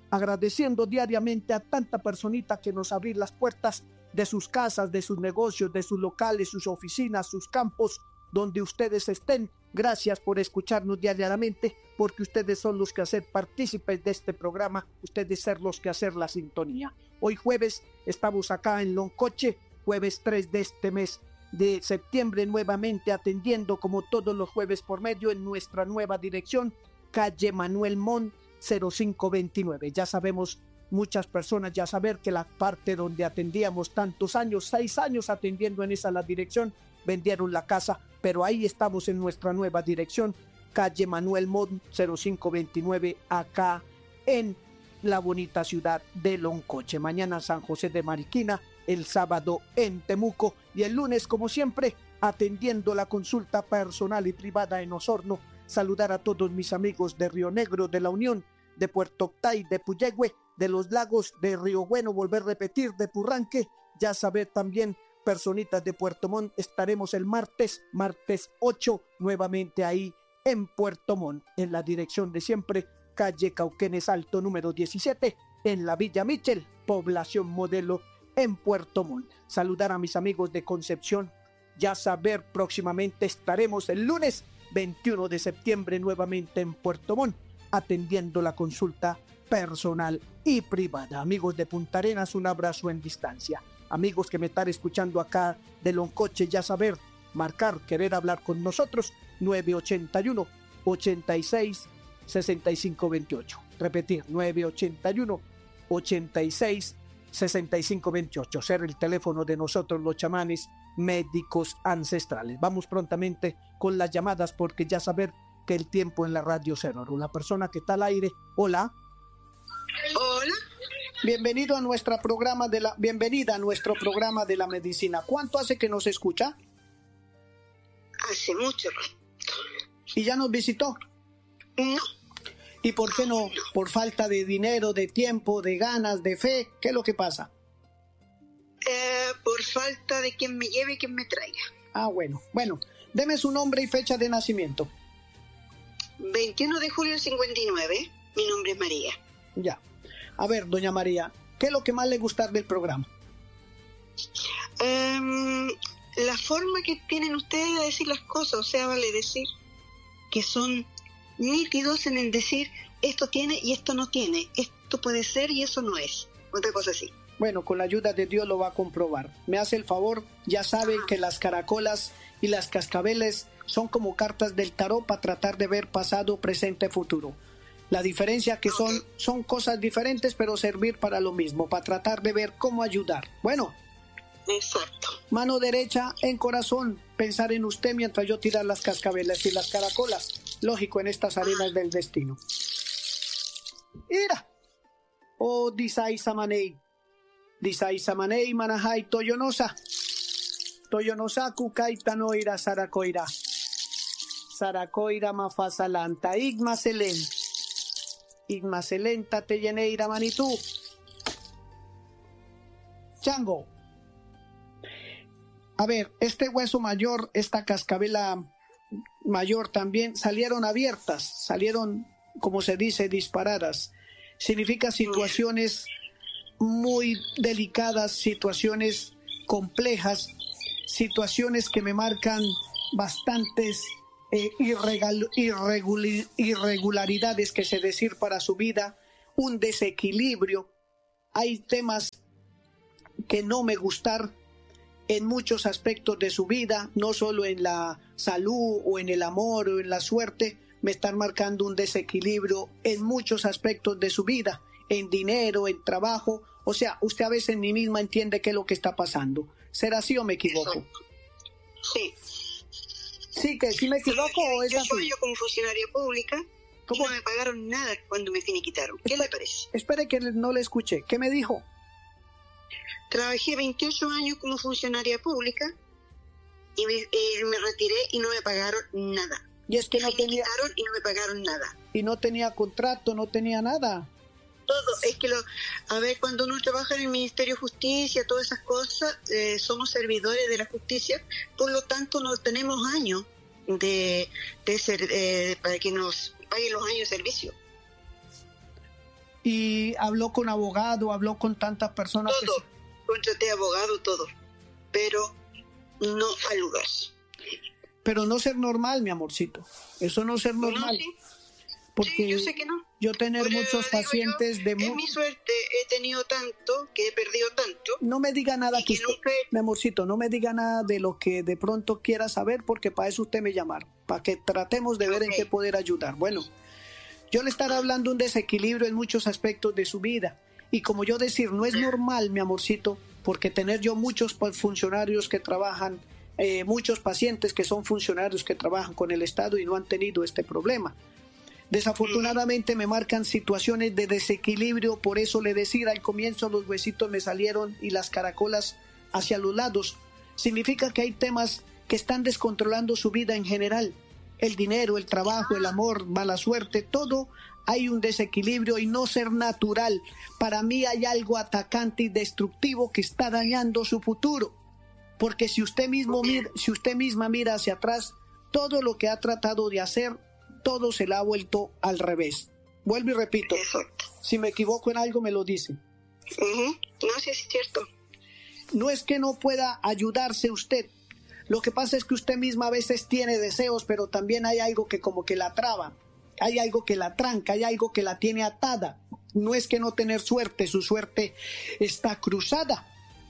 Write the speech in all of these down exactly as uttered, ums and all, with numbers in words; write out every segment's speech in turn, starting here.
agradeciendo diariamente a tanta personita que nos abre las puertas de sus casas, de sus negocios, de sus locales, sus oficinas, sus campos, donde ustedes estén. Gracias por escucharnos diariamente, porque ustedes son los que hacen partícipes de este programa, ustedes ser los que hacen la sintonía. Hoy jueves estamos acá en Loncoche, jueves tres de este mes de septiembre, nuevamente atendiendo como todos los jueves por medio en nuestra nueva dirección, calle Manuel Montt cero cinco veintinueve. Ya sabemos, muchas personas ya saber que la parte donde atendíamos tantos años, seis años atendiendo en esa la dirección, vendieron la casa, pero ahí estamos en nuestra nueva dirección, calle Manuel Montt cero cinco veintinueve, acá en la bonita ciudad de Loncoche. Mañana San José de Mariquina, el sábado en Temuco y el lunes, como siempre, atendiendo la consulta personal y privada en Osorno. Saludar a todos mis amigos de Río Negro, de La Unión, de Puerto Octay, de Puyehue, de Los Lagos, de Río Bueno, volver a repetir, de Purranque. Ya saber también, personitas de Puerto Montt, estaremos el martes, martes ocho, nuevamente ahí en Puerto Montt, en la dirección de siempre, calle Cauquenes Alto número diecisiete, en la Villa Michel, población modelo en Puerto Montt. Saludar a mis amigos de Concepción, ya saber, próximamente estaremos el lunes veintiuno de septiembre nuevamente en Puerto Montt, atendiendo la consulta personal y privada. Amigos de Punta Arenas, un abrazo en distancia. Amigos que me están escuchando acá de Loncoche, ya saber, marcar, querer hablar con nosotros, nueve ochenta y uno, ochenta y seis, sesenta y cinco veintiocho. Repetir, nueve ochenta y uno, ochenta y seis, sesenta y cinco veintiocho. Ser el teléfono de nosotros los chamanes médicos ancestrales. Vamos prontamente con las llamadas, porque ya saber que el tiempo en la radio cero. Una persona que está al aire. Hola. Hola. Bienvenido a nuestro programa de la bienvenida a nuestro programa de la medicina. ¿Cuánto hace que nos escucha? Hace mucho. ¿Y ya nos visitó? No. ¿Y por qué no? ¿Por falta de dinero, de tiempo, de ganas, de fe? ¿Qué es lo que pasa? Eh, por falta de quien me lleve y quien me traiga. Ah, bueno. Bueno, deme su nombre y fecha de nacimiento. veintiuno de julio del cincuenta y nueve. Mi nombre es María. Ya. A ver, doña María, ¿qué es lo que más le gusta del programa? Um, la forma que tienen ustedes de decir las cosas, o sea, vale decir que son nítidos en el decir esto tiene y esto no tiene, esto puede ser y eso no es, otra cosa así. Bueno, con la ayuda de Dios lo va a comprobar. Me hace el favor, ya saben que las caracolas y las cascabeles son como cartas del tarot para tratar de ver pasado, presente, futuro. La diferencia que son, son cosas diferentes, pero servir para lo mismo, para tratar de ver cómo ayudar. Bueno. Exacto. Mano derecha en corazón, pensar en usted mientras yo tirar las cascabeles y las caracolas. Lógico, en estas arenas del destino. Ira. Oh, disai samanei. Disai samanei manahai toyonosa. Toyonosa kukaita no ira sarakoira. Sarakoira mafasalanta igma selen. Igma selenta te lleneira manitú. Chango. A ver, este hueso mayor, esta cascabela mayor también salieron abiertas, salieron, como se dice, disparadas. Significa situaciones muy delicadas, situaciones complejas, situaciones que me marcan bastantes eh, irregal, irregul, irregularidades, que se decir, para su vida, un desequilibrio. Hay temas que no me gustan en muchos aspectos de su vida, no solo en la salud o en el amor o en la suerte, me están marcando un desequilibrio en muchos aspectos de su vida, en dinero, en trabajo. O sea, usted a veces ni misma entiende qué es lo que está pasando. ¿Será así o me equivoco? Sí. Sí, que sí me equivoco o es yo así. soy yo como funcionaria pública. ¿Cómo? Y no me pagaron nada cuando me finiquitaron. ¿Qué Espere, le parece? Espere que no le escuché. ¿Qué me dijo? Trabajé veintiocho años como funcionaria pública y me, eh, me retiré y no me pagaron nada. Y es que me no tenía y no me pagaron nada. Y no tenía contrato, no tenía nada. Todo, es que lo, a ver, cuando uno trabaja en el Ministerio de Justicia, todas esas cosas, eh, somos servidores de la justicia, por lo tanto no tenemos años de, de ser, eh, para que nos paguen los años de servicio. Y habló con abogado, habló con tantas personas. Todo, que... contraté abogado, todo, pero no al lugar. Pero no ser normal, mi amorcito, eso no ser normal. No, sí. Porque sí, yo sé que no. Yo tener pero muchos pacientes yo, de... Es mi suerte, he tenido tanto, que he perdido tanto. No me diga nada que, que usted, nunca... mi amorcito, no me diga nada de lo que de pronto quiera saber, porque para eso usted me llamaron, para que tratemos de ver okay. en qué poder ayudar. Bueno, yo le estaré hablando un desequilibrio en muchos aspectos de su vida. Y como yo decir, no es normal, mi amorcito, porque tener yo muchos funcionarios que trabajan, eh, muchos pacientes que son funcionarios que trabajan con el Estado y no han tenido este problema. Desafortunadamente me marcan situaciones de desequilibrio, por eso le decía al comienzo los huesitos me salieron y las caracolas hacia los lados. Significa que hay temas que están descontrolando su vida en general. El dinero, el trabajo, el amor, mala suerte, todo hay un desequilibrio y no ser natural. Para mí hay algo atacante y destructivo que está dañando su futuro. Porque si usted mismo mira, si usted misma mira hacia atrás, todo lo que ha tratado de hacer, todo se le ha vuelto al revés. Vuelvo y repito, exacto. Si me equivoco en algo me lo dice. Uh-huh. No, sí es cierto. No es que no pueda ayudarse usted. Lo que pasa es que usted misma a veces tiene deseos, pero también hay algo que como que la traba. Hay algo que la tranca, hay algo que la tiene atada. No es que no tener suerte, su suerte está cruzada.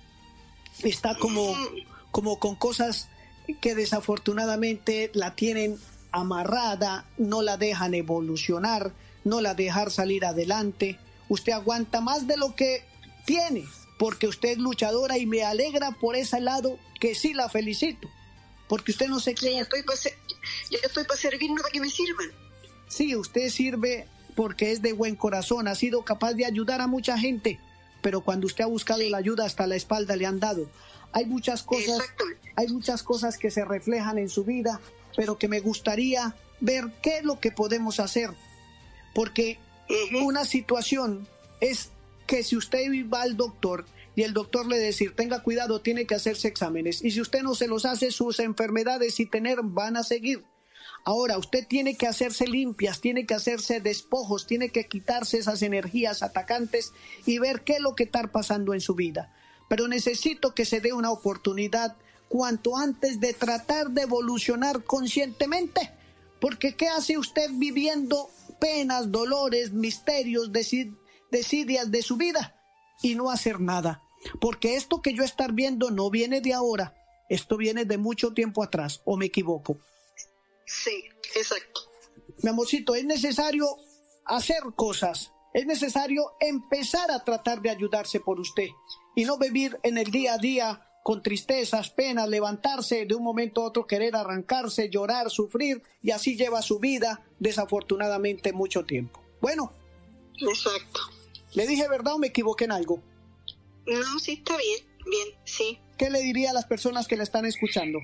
Está como, como con cosas que desafortunadamente la tienen amarrada, no la dejan evolucionar, no la dejan salir adelante. Usted aguanta más de lo que tiene, porque usted es luchadora y me alegra por ese lado que sí la felicito, porque usted no se cree. Sí, yo estoy para ser, yo estoy para servir, no para que me sirvan. Sí, usted sirve porque es de buen corazón, ha sido capaz de ayudar a mucha gente, pero cuando usted ha buscado sí. la ayuda hasta la espalda le han dado. Hay muchas cosas, hay muchas cosas que se reflejan en su vida, pero que me gustaría ver qué es lo que podemos hacer, porque uh-huh. una situación es que si usted va al doctor y el doctor le decir tenga cuidado, tiene que hacerse exámenes, y si usted no se los hace, sus enfermedades y tener van a seguir. Ahora usted tiene que hacerse limpias, tiene que hacerse despojos, tiene que quitarse esas energías atacantes y ver qué es lo que está pasando en su vida. Pero necesito que se dé una oportunidad cuanto antes de tratar de evolucionar conscientemente, porque ¿qué hace usted viviendo penas, dolores, misterios, desid- desidias de su vida y no hacer nada? Porque esto que yo estar viendo no viene de ahora, esto viene de mucho tiempo atrás, ¿o me equivoco? Sí, exacto. Mi amorcito, es necesario hacer cosas, es necesario empezar a tratar de ayudarse por usted y no vivir en el día a día con tristezas, penas, levantarse de un momento a otro, querer arrancarse, llorar, sufrir, y así lleva su vida desafortunadamente mucho tiempo. Bueno. Exacto. ¿Le dije verdad o me equivoqué en algo? No, sí, está bien, bien, sí. ¿Qué le diría a las personas que le están escuchando?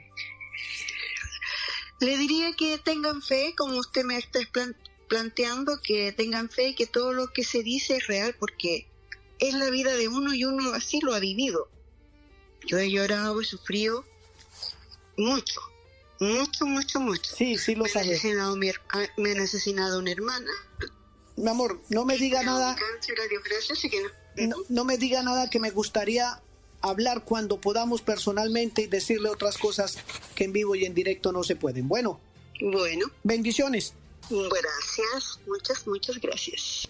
Le diría que tengan fe, como usted me está plan- planteando, que tengan fe y que todo lo que se dice es real, porque es la vida de uno y uno así lo ha vivido. Yo he llorado, he sufrido mucho, mucho, mucho, mucho. Sí, sí lo sabes. Me, me han asesinado una hermana. Mi amor, no me diga nada. No, no me diga nada, que me gustaría hablar cuando podamos personalmente y decirle otras cosas que en vivo y en directo no se pueden. Bueno. Bueno. Bendiciones. Gracias, muchas, muchas gracias.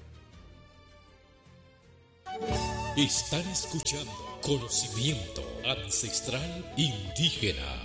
Están escuchando Conocimiento Ancestral Indígena.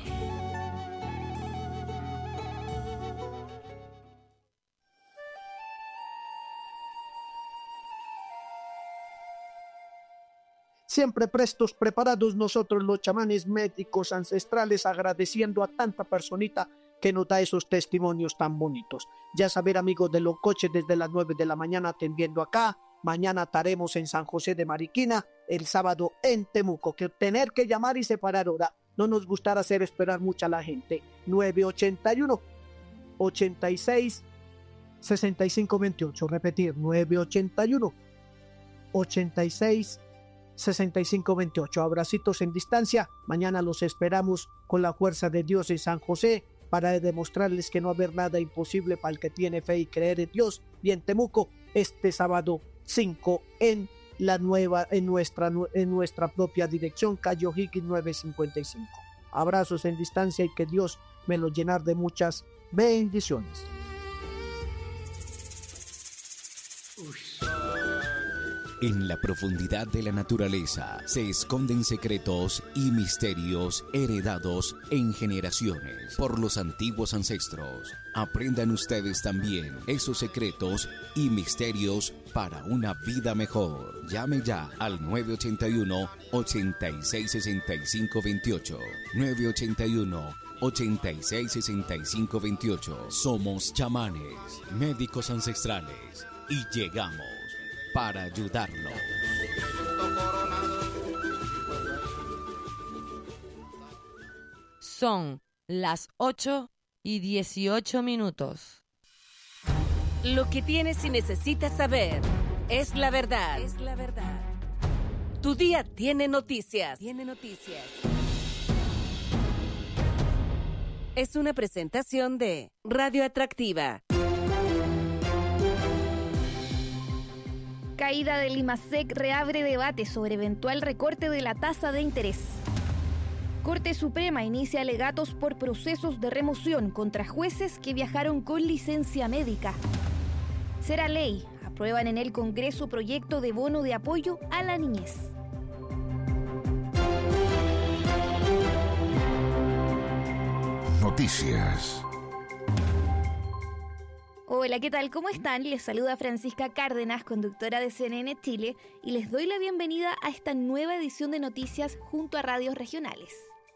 Siempre prestos, preparados nosotros los chamanes médicos ancestrales, agradeciendo a tanta personita que nos da esos testimonios tan bonitos. Ya saber, amigos de los coches, desde las nueve de la mañana atendiendo acá. Mañana estaremos en San José de Mariquina, el sábado en Temuco, que tener que llamar y separar hora no nos gustará hacer esperar mucho a la gente. nueve ochenta y uno, ochenta y seis, sesenta y cinco veintiocho, repetir, nueve ochenta y uno, ochenta y seis, sesenta y cinco veintiocho. Abracitos en distancia. Mañana los esperamos con la fuerza de Dios en San José para demostrarles que no va a haber nada imposible para el que tiene fe y creer en Dios. Y en Temuco este sábado cinco en la nueva, en nuestra, en nuestra propia dirección, calle O'Higgins nueve cincuenta y cinco. Abrazos en distancia y que Dios me los llenar de muchas bendiciones. En la profundidad de la naturaleza se esconden secretos y misterios heredados en generaciones por los antiguos ancestros. Aprendan ustedes también esos secretos y misterios para una vida mejor. Llame ya al nueve ochenta y uno, ochenta y seis, sesenta y cinco veintiocho. nueve ochenta y uno, ochenta y seis, sesenta y cinco veintiocho. Somos chamanes, médicos ancestrales y llegamos para ayudarlos. Son las ocho y dieciocho minutos. Lo que tienes y necesitas saber es la verdad. Es la verdad. Tu día tiene noticias. Tiene noticias. Es una presentación de Radio Atractiva. Caída del IMASEC reabre debate sobre eventual recorte de la tasa de interés. Corte Suprema inicia alegatos por procesos de remoción contra jueces que viajaron con licencia médica. Será ley. Aprueban en el Congreso proyecto de bono de apoyo a la niñez. Noticias. Hola, ¿qué tal? ¿Cómo están? Les saluda Francisca Cárdenas, conductora de C N N Chile, y les doy la bienvenida a esta nueva edición de noticias junto a radios regionales.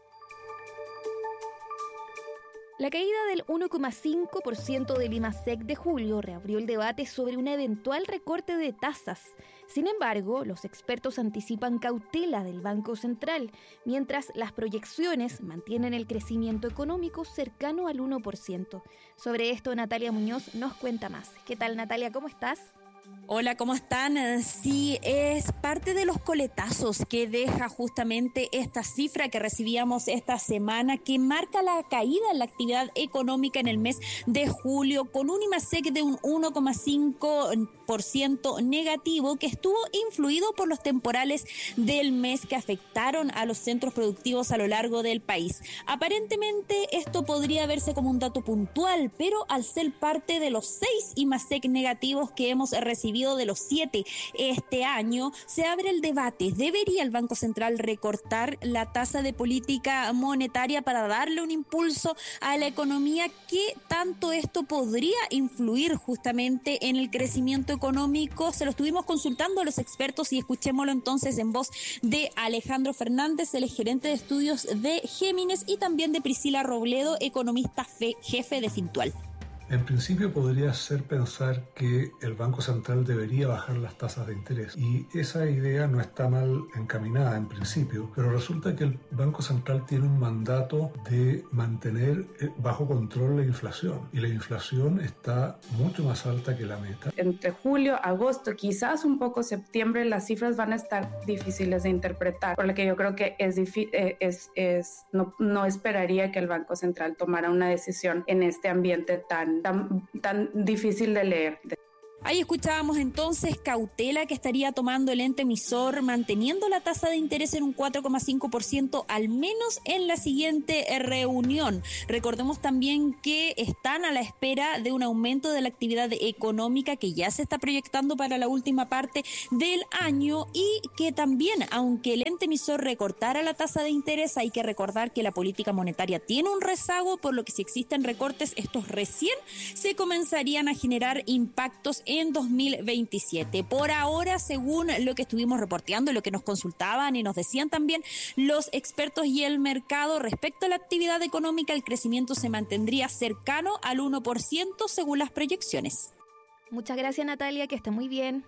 La caída del uno coma cinco por ciento del IMASEC de julio reabrió el debate sobre un eventual recorte de tasas. Sin embargo, los expertos anticipan cautela del Banco Central, mientras las proyecciones mantienen el crecimiento económico cercano al uno por ciento. Sobre esto, Natalia Muñoz nos cuenta más. ¿Qué tal, Natalia? ¿Cómo estás? Hola, ¿cómo están? Sí, es parte de los coletazos que deja justamente esta cifra que recibíamos esta semana, que marca la caída en la actividad económica en el mes de julio, con un IMASEC de un uno coma cinco por ciento negativo, que estuvo influido por los temporales del mes que afectaron a los centros productivos a lo largo del país. Aparentemente esto podría verse como un dato puntual, pero al ser parte de los seis IMASEC negativos que hemos recibido de los siete este año, se abre el debate. ¿Debería el Banco Central recortar la tasa de política monetaria para darle un impulso a la economía? ¿Qué tanto esto podría influir justamente en el crecimiento económico? Se lo estuvimos consultando a los expertos y escuchémoslo entonces en voz de Alejandro Fernández, el gerente de estudios de Géminis, y también de Priscila Robledo, economista jefe de Fintual. En principio podría ser pensar que el Banco Central debería bajar las tasas de interés, y esa idea no está mal encaminada en principio, pero resulta que el Banco Central tiene un mandato de mantener bajo control la inflación, y la inflación está mucho más alta que la meta. Entre julio, agosto, quizás un poco septiembre, las cifras van a estar difíciles de interpretar, por lo que yo creo que es, es, es no, no esperaría que el Banco Central tomara una decisión en este ambiente tan Tan, tan difícil de leer. Ahí escuchábamos entonces cautela que estaría tomando el ente emisor, manteniendo la tasa de interés en un cuatro coma cinco por ciento, al menos en la siguiente reunión. Recordemos también que están a la espera de un aumento de la actividad económica que ya se está proyectando para la última parte del año, y que también, aunque el ente emisor recortara la tasa de interés, hay que recordar que la política monetaria tiene un rezago, por lo que si existen recortes, estos recién se comenzarían a generar impactos en en dos mil veintisiete. Por ahora, según lo que estuvimos reporteando y lo que nos consultaban y nos decían también los expertos y el mercado respecto a la actividad económica, el crecimiento se mantendría cercano al uno por ciento según las proyecciones. Muchas gracias, Natalia, que esté muy bien.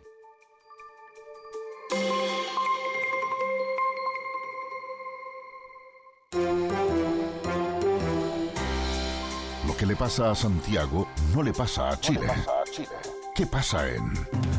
Lo que le pasa a Santiago no le pasa a Chile. No le pasa a Chile. ¿Qué pasa en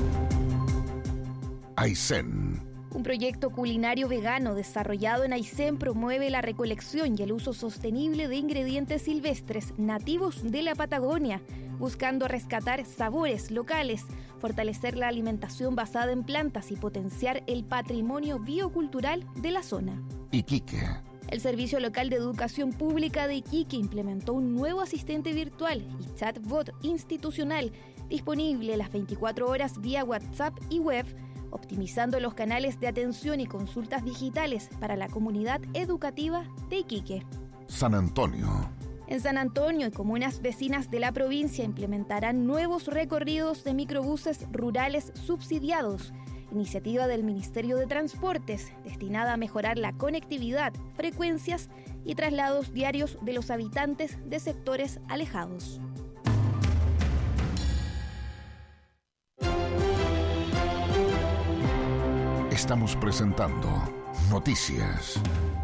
Aysén? Un proyecto culinario vegano desarrollado en Aysén promueve la recolección y el uso sostenible de ingredientes silvestres nativos de la Patagonia. buscando rescatar sabores locales, fortalecer la alimentación basada en plantas y potenciar el patrimonio biocultural de la zona. Iquique. El Servicio Local de Educación Pública de Iquique implementó un nuevo asistente virtual y chatbot institucional disponible las veinticuatro horas vía WhatsApp y web, optimizando los canales de atención y consultas digitales para la comunidad educativa de Iquique. San Antonio. En San Antonio y comunas vecinas de la provincia implementarán nuevos recorridos de microbuses rurales subsidiados, iniciativa del Ministerio de Transportes destinada a mejorar la conectividad, frecuencias y traslados diarios de los habitantes de sectores alejados. Estamos presentando Noticias.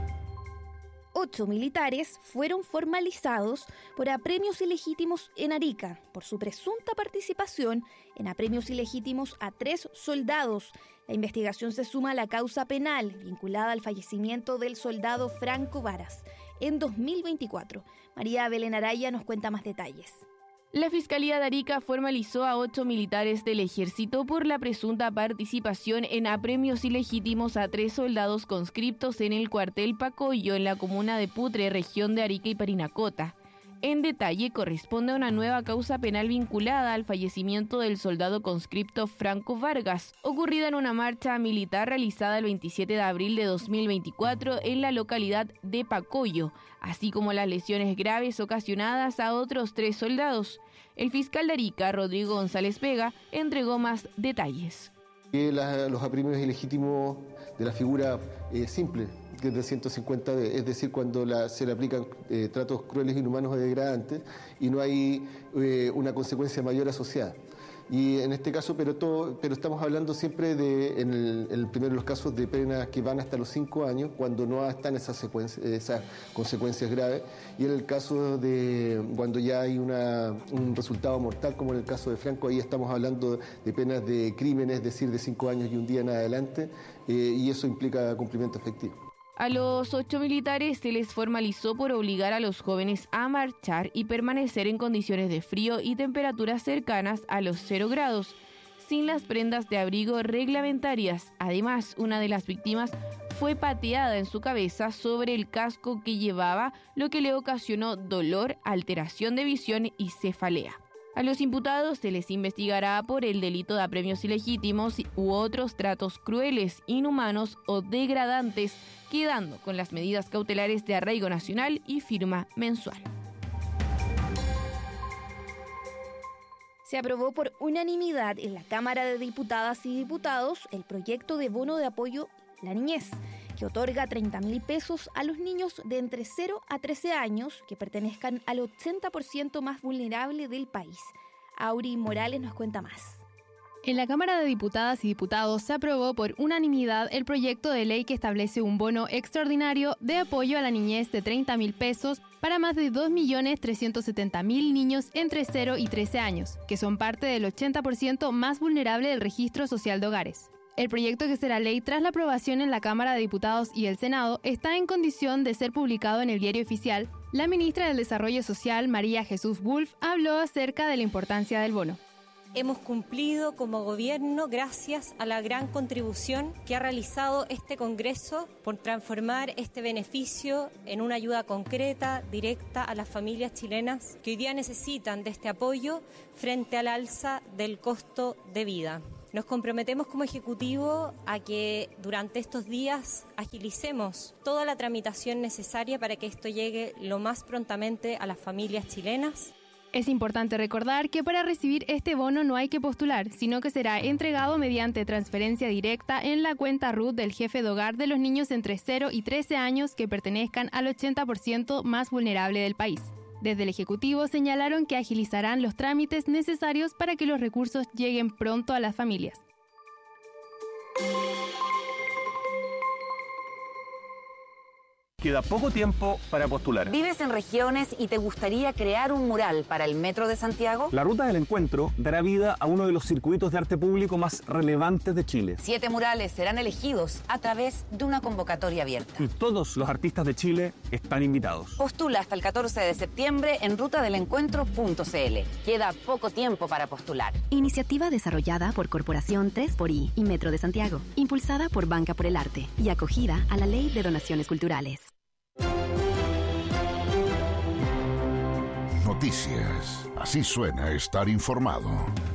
Ocho militares fueron formalizados por apremios ilegítimos en Arica por su presunta participación en apremios ilegítimos a tres soldados. La investigación se suma a la causa penal vinculada al fallecimiento del soldado Franco Varas en dos mil veinticuatro. María Belén Araya nos cuenta más detalles. La Fiscalía de Arica formalizó a ocho militares del ejército por la presunta participación en apremios ilegítimos a tres soldados conscriptos en el cuartel Pacoyo en la comuna de Putre, región de Arica y Parinacota. En detalle, corresponde a una nueva causa penal vinculada al fallecimiento del soldado conscripto Franco Vargas, ocurrida en una marcha militar realizada el veintisiete de abril de dos mil veinticuatro en la localidad de Pacoyo, así como las lesiones graves ocasionadas a otros tres soldados. El fiscal de Arica, Rodrigo González Vega, entregó más detalles. La, los apremios ilegítimos de la figura eh, simple, que es de ciento cincuenta D, es decir, cuando la, se le aplican eh, tratos crueles, inhumanos o degradantes y no hay eh, una consecuencia mayor asociada. Y en este caso, pero todo, pero estamos hablando siempre de, en el, en el primero de los casos, de penas que van hasta los cinco años, cuando no están esas, secuencias, esas consecuencias graves, y en el caso de cuando ya hay una, un resultado mortal, como en el caso de Franco, ahí estamos hablando de penas de crímenes, es decir, de cinco años y un día en adelante, eh, y eso implica cumplimiento efectivo. A los ocho militares se les formalizó por obligar a los jóvenes a marchar y permanecer en condiciones de frío y temperaturas cercanas a los cero grados, sin las prendas de abrigo reglamentarias. Además, una de las víctimas fue pateada en su cabeza sobre el casco que llevaba, lo que le ocasionó dolor, alteración de visión y cefalea. A los imputados se les investigará por el delito de apremios ilegítimos u otros tratos crueles, inhumanos o degradantes, quedando con las medidas cautelares de arraigo nacional y firma mensual. Se aprobó por unanimidad en la Cámara de Diputadas y Diputados el proyecto de bono de apoyo a la niñez, que otorga treinta mil pesos a los niños de entre cero a trece años que pertenezcan al ochenta por ciento más vulnerable del país. Auri Morales nos cuenta más. En la Cámara de Diputadas y Diputados se aprobó por unanimidad el proyecto de ley que establece un bono extraordinario de apoyo a la niñez de treinta mil pesos para más de dos millones trescientos setenta mil niños entre cero y trece años, que son parte del ochenta por ciento más vulnerable del Registro Social de Hogares. El proyecto, que será ley tras la aprobación en la Cámara de Diputados y el Senado, está en condición de ser publicado en el Diario Oficial. La ministra del Desarrollo Social, María Jesús Wolf, habló acerca de la importancia del bono. Hemos cumplido como gobierno gracias a la gran contribución que ha realizado este Congreso por transformar este beneficio en una ayuda concreta, directa a las familias chilenas que hoy día necesitan de este apoyo frente al alza del costo de vida. Nos comprometemos como Ejecutivo a que durante estos días agilicemos toda la tramitación necesaria para que esto llegue lo más prontamente a las familias chilenas. Es importante recordar que para recibir este bono no hay que postular, sino que será entregado mediante transferencia directa en la cuenta R U T del jefe de hogar de los niños entre cero y trece años que pertenezcan al ochenta por ciento más vulnerable del país. Desde el Ejecutivo señalaron que agilizarán los trámites necesarios para que los recursos lleguen pronto a las familias. Queda poco tiempo para postular. ¿Vives en regiones y te gustaría crear un mural para el Metro de Santiago? La Ruta del Encuentro dará vida a uno de los circuitos de arte público más relevantes de Chile. Siete murales serán elegidos a través de una convocatoria abierta. Y todos los artistas de Chile están invitados. Postula hasta el catorce de septiembre en ruta del encuentro punto c l. Queda poco tiempo para postular. Iniciativa desarrollada por Corporación tres por I y Metro de Santiago, impulsada por Banca por el Arte y acogida a la Ley de Donaciones Culturales. Noticias. Así suena estar informado.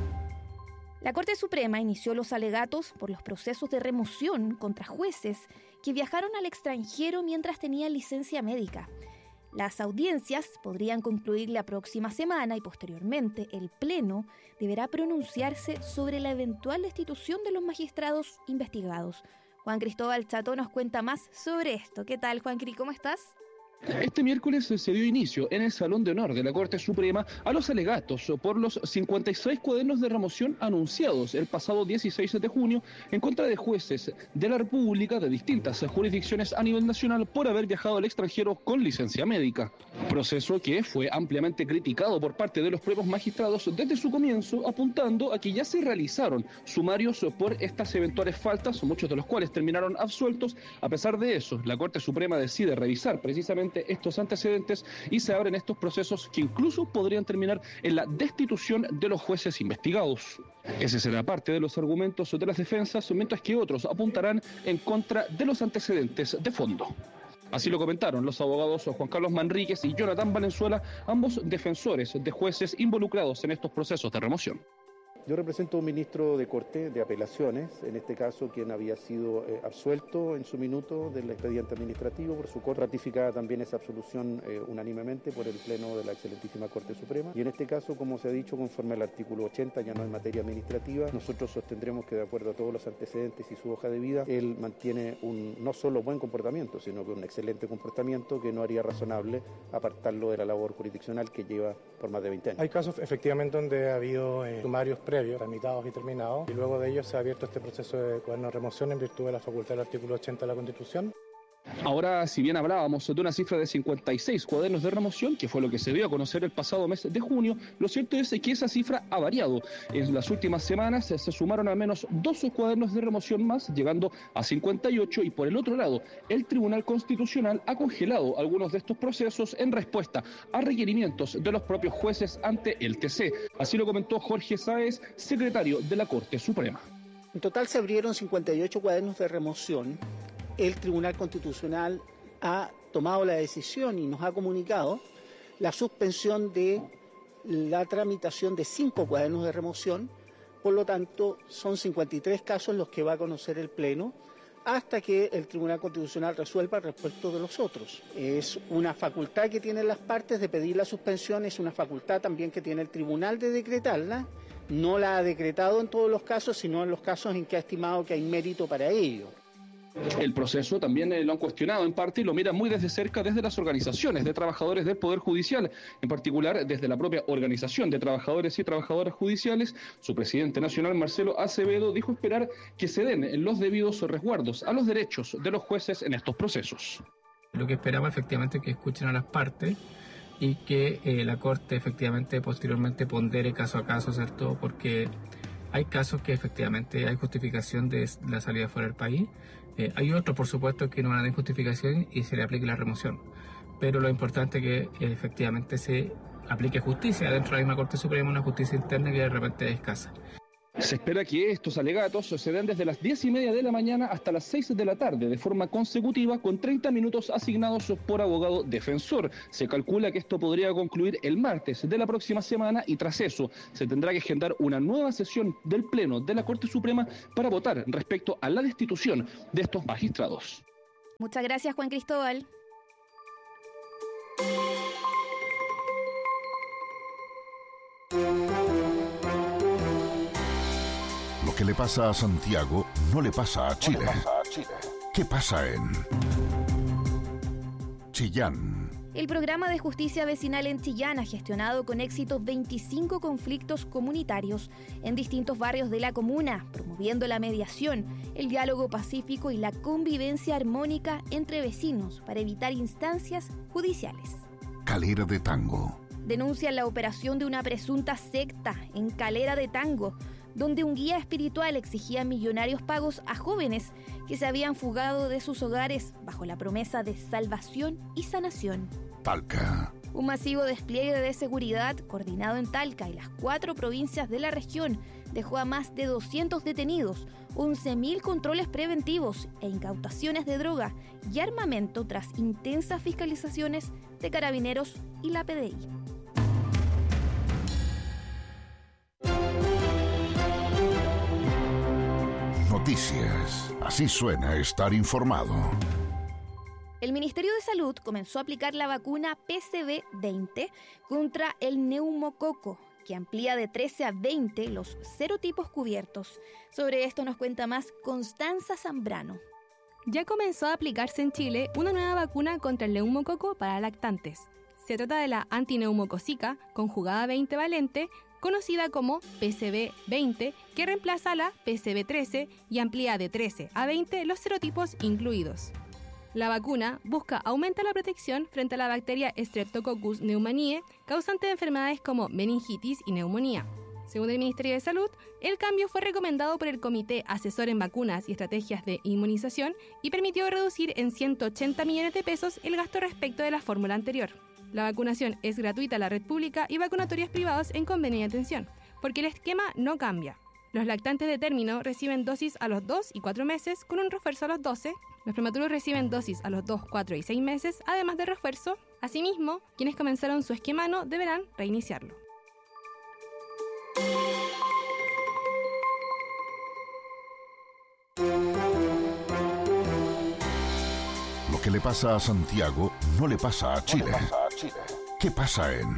La Corte Suprema inició los alegatos por los procesos de remoción contra jueces que viajaron al extranjero mientras tenían licencia médica. Las audiencias podrían concluir la próxima semana y posteriormente el Pleno deberá pronunciarse sobre la eventual destitución de los magistrados investigados. Juan Cristóbal Chato nos cuenta más sobre esto. ¿Qué tal, Juan Cri? ¿Cómo estás? Este miércoles se dio inicio en el Salón de Honor de la Corte Suprema a los alegatos por los cincuenta y seis cuadernos de remoción anunciados el pasado dieciséis de junio en contra de jueces de la República de distintas jurisdicciones a nivel nacional por haber viajado al extranjero con licencia médica. Proceso que fue ampliamente criticado por parte de los propios magistrados desde su comienzo, apuntando a que ya se realizaron sumarios por estas eventuales faltas, muchos de los cuales terminaron absueltos. A pesar de eso, la Corte Suprema decide revisar precisamente estos antecedentes y se abren estos procesos que incluso podrían terminar en la destitución de los jueces investigados. Ese será parte de los argumentos de las defensas, mientras que otros apuntarán en contra de los antecedentes de fondo. Así lo comentaron los abogados Juan Carlos Manríquez y Jonathan Valenzuela, ambos defensores de jueces involucrados en estos procesos de remoción. Yo represento a un ministro de Corte de Apelaciones, en este caso quien había sido eh, absuelto en su minuto del expediente administrativo por su Corte, ratificada también esa absolución eh, unánimemente por el Pleno de la excelentísima Corte Suprema. Y en este caso, como se ha dicho, conforme al artículo ochenta, ya no en materia administrativa, nosotros sostendremos que de acuerdo a todos los antecedentes y su hoja de vida, él mantiene un no solo buen comportamiento, sino que un excelente comportamiento que no haría razonable apartarlo de la labor jurisdiccional que lleva por más de veinte años. Hay casos efectivamente donde ha habido eh, sumarios previos, tramitados y terminados, y luego de ellos se ha abierto este proceso de cuaderno de remoción en virtud de la facultad del artículo ochenta de la Constitución. Ahora, si bien hablábamos de una cifra de cincuenta y seis cuadernos de remoción, que fue lo que se dio a conocer el pasado mes de junio, lo cierto es que esa cifra ha variado. En las últimas semanas se sumaron al menos dos cuadernos de remoción más, llegando a cincuenta y ocho, y por el otro lado, el Tribunal Constitucional ha congelado algunos de estos procesos en respuesta a requerimientos de los propios jueces ante el T C. Así lo comentó Jorge Sáez, secretario de la Corte Suprema. En total se abrieron cincuenta y ocho cuadernos de remoción. El Tribunal Constitucional ha tomado la decisión y nos ha comunicado la suspensión de la tramitación de cinco cuadernos de remoción. Por lo tanto, son cincuenta y tres casos los que va a conocer el Pleno hasta que el Tribunal Constitucional resuelva respecto de los otros. Es una facultad que tienen las partes de pedir la suspensión, es una facultad también que tiene el Tribunal de decretarla. No la ha decretado en todos los casos, sino en los casos en que ha estimado que hay mérito para ello. El proceso también eh, lo han cuestionado en parte y lo miran muy desde cerca desde las organizaciones de trabajadores del Poder Judicial, en particular desde la propia Organización de Trabajadores y Trabajadoras Judiciales. Su presidente nacional, Marcelo Acevedo, dijo esperar que se den los debidos resguardos a los derechos de los jueces en estos procesos. Lo que esperamos efectivamente es que escuchen a las partes y que eh, la Corte efectivamente posteriormente pondere caso a caso, ¿cierto? Porque hay casos que efectivamente hay justificación de la salida fuera del país. Eh, hay otros, por supuesto, que no van a tener justificación y se le aplique la remoción. Pero lo importante es que eh, efectivamente se aplique justicia dentro de la misma Corte Suprema, una justicia interna que de repente es escasa. Se espera que estos alegatos se den desde las diez y media de la mañana hasta las seis de la tarde, de forma consecutiva, con treinta minutos asignados por abogado defensor. Se calcula que esto podría concluir el martes de la próxima semana y tras eso se tendrá que agendar una nueva sesión del Pleno de la Corte Suprema para votar respecto a la destitución de estos magistrados. Muchas gracias, Juan Cristóbal. Lo que le pasa a Santiago no le pasa a Chile. ¿Qué pasa en Chillán? El programa de justicia vecinal en Chillán ha gestionado con éxito veinticinco conflictos comunitarios en distintos barrios de la comuna, promoviendo la mediación, el diálogo pacífico y la convivencia armónica entre vecinos para evitar instancias judiciales. Calera de Tango. Denuncian la operación de una presunta secta en Calera de Tango, donde un guía espiritual exigía millonarios pagos a jóvenes que se habían fugado de sus hogares bajo la promesa de salvación y sanación. Talca. Un masivo despliegue de seguridad coordinado en Talca y las cuatro provincias de la región dejó a más de doscientos detenidos, once mil controles preventivos e incautaciones de droga y armamento tras intensas fiscalizaciones de Carabineros y la P D I. Noticias. Así suena estar informado. El Ministerio de Salud comenzó a aplicar la vacuna P C V veinte contra el neumococo, que amplía de trece a veinte los serotipos cubiertos. Sobre esto nos cuenta más Constanza Zambrano. Ya comenzó a aplicarse en Chile una nueva vacuna contra el neumococo para lactantes. Se trata de la antineumococica conjugada veinte valente, conocida como P C V veinte, que reemplaza a la P C V trece y amplía de trece a veinte los serotipos incluidos. La vacuna busca aumentar la protección frente a la bacteria Streptococcus pneumoniae, causante de enfermedades como meningitis y neumonía. Según el Ministerio de Salud, el cambio fue recomendado por el Comité Asesor en Vacunas y Estrategias de Inmunización y permitió reducir en ciento ochenta millones de pesos el gasto respecto de la fórmula anterior. La vacunación es gratuita a la red pública y vacunatorios privados en convenio de atención, porque el esquema no cambia. Los lactantes de término reciben dosis a los dos y cuatro meses con un refuerzo a los doce. Los prematuros reciben dosis a los dos, cuatro y seis meses, además de refuerzo. Asimismo, quienes comenzaron su esquema no deberán reiniciarlo. Lo que le pasa a Santiago no le pasa a Chile. ¿Qué pasa en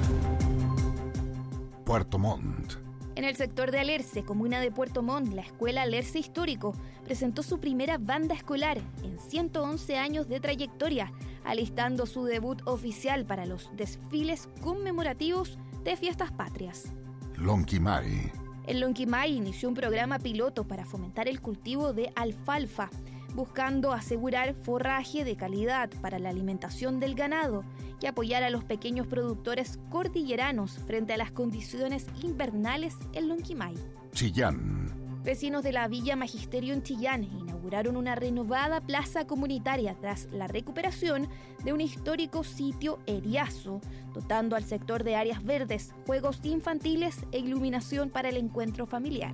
Puerto Montt? En el sector de Alerce, comuna de Puerto Montt, la escuela Alerce Histórico presentó su primera banda escolar en ciento once años de trayectoria, alistando su debut oficial para los desfiles conmemorativos de fiestas patrias. Lonquimay. El Lonquimay inició un programa piloto para fomentar el cultivo de alfalfa, buscando asegurar forraje de calidad para la alimentación del ganado y apoyar a los pequeños productores cordilleranos frente a las condiciones invernales en Lonquimay. Chillán. Vecinos de la Villa Magisterio en Chillán inauguraron una renovada plaza comunitaria tras la recuperación de un histórico sitio eriazo, dotando al sector de áreas verdes, juegos infantiles e iluminación para el encuentro familiar.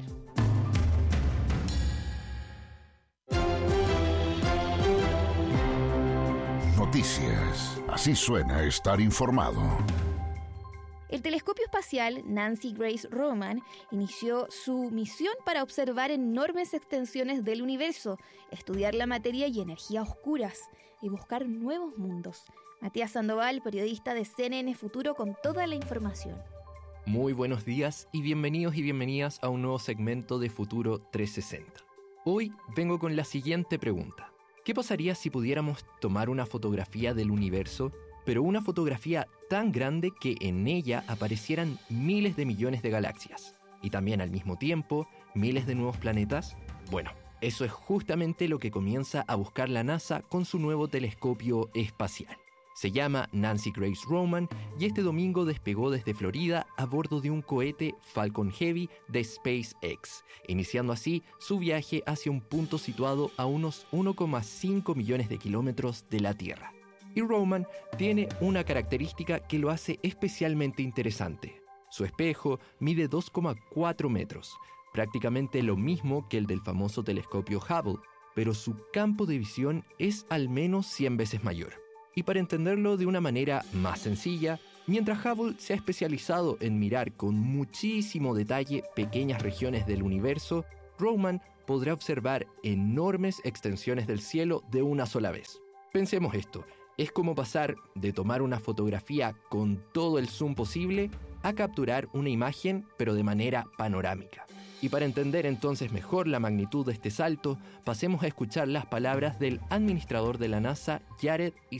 Noticias. Así suena estar informado. El telescopio espacial Nancy Grace Roman inició su misión para observar enormes extensiones del universo, estudiar la materia y energía oscuras y buscar nuevos mundos. Matías Sandoval, periodista de C N N Futuro, con toda la información. Muy buenos días y bienvenidos y bienvenidas a un nuevo segmento de Futuro trescientos sesenta. Hoy vengo con la siguiente pregunta. ¿Qué pasaría si pudiéramos tomar una fotografía del universo, pero una fotografía tan grande que en ella aparecieran miles de millones de galaxias? Y también al mismo tiempo, miles de nuevos planetas. Bueno, eso es justamente lo que comienza a buscar la NASA con su nuevo telescopio espacial. Se llama Nancy Grace Roman y este domingo despegó desde Florida a bordo de un cohete Falcon Heavy de SpaceX, iniciando así su viaje hacia un punto situado a unos uno coma cinco millones de kilómetros de la Tierra. Y Roman tiene una característica que lo hace especialmente interesante. Su espejo mide dos coma cuatro metros, prácticamente lo mismo que el del famoso telescopio Hubble, pero su campo de visión es al menos cien veces mayor. Y para entenderlo de una manera más sencilla, mientras Hubble se ha especializado en mirar con muchísimo detalle pequeñas regiones del universo, Roman podrá observar enormes extensiones del cielo de una sola vez. Pensemos esto, es como pasar de tomar una fotografía con todo el zoom posible a capturar una imagen pero de manera panorámica. Y para entender entonces mejor la magnitud de este salto, pasemos a escuchar las palabras del administrador de la NASA, Jared